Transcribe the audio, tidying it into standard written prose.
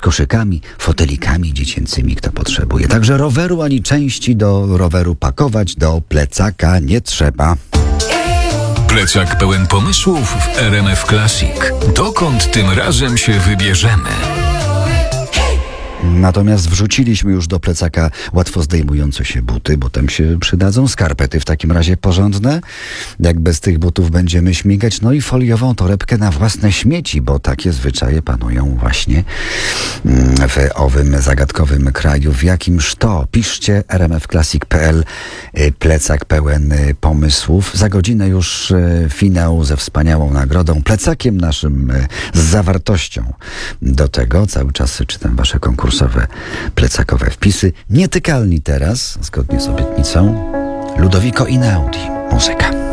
koszykami, fotelikami dziecięcymi, kto potrzebuje. Także roweru ani części do roweru pakować do plecaka nie trzeba. Plecak pełen pomysłów w RMF Classic. Dokąd tym razem się wybierzemy? Natomiast wrzuciliśmy już do plecaka łatwo zdejmujące się buty, bo tam się przydadzą. Skarpety w takim razie porządne, jak bez tych butów będziemy śmigać. No i foliową torebkę na własne śmieci, bo takie zwyczaje panują właśnie w owym zagadkowym kraju. W jakimż to? Piszcie rmfclassic.pl, plecak pełen pomysłów. Za godzinę już finał ze wspaniałą nagrodą, plecakiem naszym z zawartością. Do tego cały czas czytam wasze konkursowe plecakowe wpisy. Nietykalni teraz, zgodnie z obietnicą, Ludovico Einaudi. Muzyka.